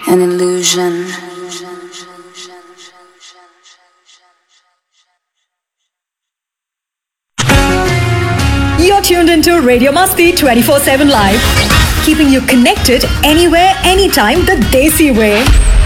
an illusion. You're tuned into Radio Masti 24/7 Live, keeping you connected anywhere, anytime the Desi way.